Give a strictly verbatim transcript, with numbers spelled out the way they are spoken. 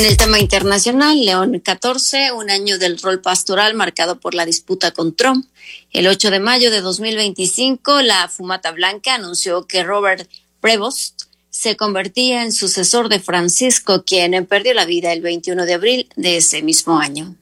En el tema internacional, León catorce, un año del rol pastoral marcado por la disputa con Trump. El ocho de mayo de dos mil veinticinco, la Fumata Blanca anunció que Robert Prevost se convertía en sucesor de Francisco, quien perdió la vida el veintiuno de abril de ese mismo año.